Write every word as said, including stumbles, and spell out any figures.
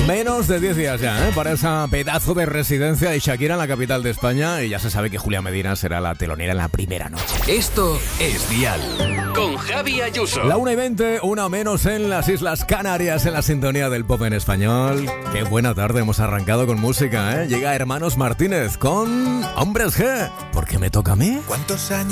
Menos de diez días ya, ¿eh? Para esa pedazo de residencia de Shakira en la capital de España. Y ya se sabe que Julia Medina será la telonera en la primera noche. Esto es Dial, con Javi Ayuso. La una y veinte, una menos en las Islas Canarias, en la sintonía del pop en español. Qué buena tarde hemos arrancado con música, ¿eh? Llega Hermanos Martínez con Hombres G. ¿Por qué me toca a mí? ¿Cuántos años